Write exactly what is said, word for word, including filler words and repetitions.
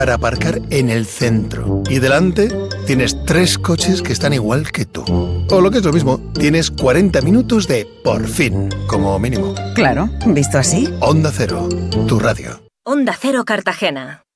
para aparcar en el centro. Y delante tienes tres coches que están igual que tú. O lo que es lo mismo, tienes cuarenta minutos de por fin, como mínimo. Claro, visto así. Onda Cero, tu radio. Onda Cero Cartagena.